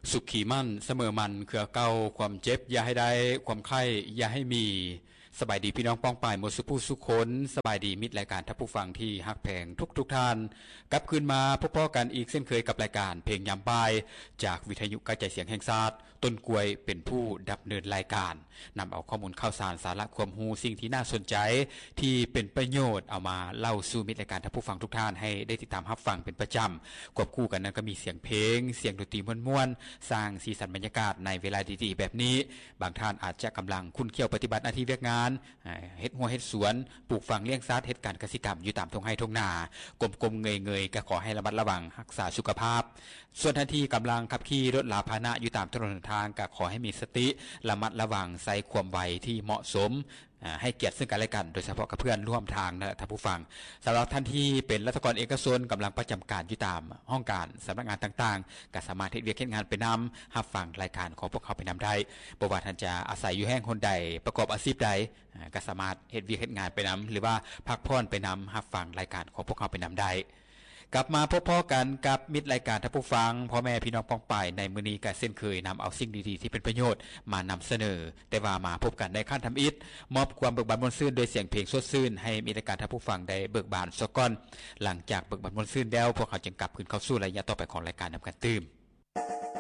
สุขีมั่นเสมอมันเขือเก่าความเจ็บอย่าให้ได้ความไข้อย่าให้มีสบายดีพี่น้องป้องป่ายหมดสุผู้สุคนสบายดีมิตรรายการท่านผู้ฟังที่ฮักแพงทุกท่านกลับคืนมาพบกันอีกเช่นเคยกับรายการเพลงยามบ่ายจากวิทยุกระจายเสียงแห่งชาติต้นกล้วยเป็นผู้ดำเนินรายการนำเอาข้อมูลข่าวสารสาระความรู้สิ่งที่น่าสนใจที่เป็นประโยชน์เอามาเล่าสู่มิตรรายการท่านผู้ฟังทุกท่านให้ได้ติดตามรับฟังเป็นประจำควบคู่กันนั้นก็มีเสียงเพลงเสียงดนตรีม่วนๆสร้างสีสันบรรยากาศในเวลาดีๆแบบนี้บางท่านอาจจะกำลังคุ้นเคี่ยวปฏิบัติหน้าที่เวียกงานเฮ็ดหัวเฮ็ดสวนปลูกฝังเลี้ยงสัตว์เฮ็ดการเกษตรกรรมอยู่ตามทุ่งไร่ทุ่งนากลมๆเงยๆก็ขอให้ระมัดระวังรักษาสุขภาพส่วนท่านที่กำลังขับขี่รถลาพาหนะอยู่ตามถนนทางก็ขอให้มีสติระมัดระวังใส่ความไวที่เหมาะสมให้เกียรติซึ่งกันและกันโดยเฉพาะกับเพื่อนร่วมทางนะท่านผู้ฟังสำหรับท่านที่เป็นรัฐกรเอกชนกำลังประจำการอยู่ตามห้องการสำนักงานต่างๆก็สามารถเฮ็ดเวียกเฮ็ดงานไปนำรับฟังรายการของพวกเขาไปนำได้บ่ว่าท่านจะอาศัยอยู่แห่งคนใดประกอบอาชีพใดก็สามารถเฮ็ดเวียกเฮ็ดงานไปนำหรือว่าพักผ่อนไปนำรับฟังรายการของพวกเขาไปนำได้กลับมาพบกันกับมิตรรายการท่านผู้ฟังพ่อแม่พี่น้องป้องป่ายในมื้อนี้ก็เช่นเคยนำเอาสิ่งดีๆที่เป็นประโยชน์มานำเสนอแต่ว่ามาพบกันในขั้นทำอิฐมอบความเบิกบานม่วนซื่นโดยเสียงเพลงสดชื่นให้มิตรรายการท่านผู้ฟังได้เบิกบานซะก่อนหลังจากเบิกบานม่วนซื่นแล้วพวกเขาจึงกลับคืนเข้าสู่ระยะต่อไปของรายการนำกันตื้ม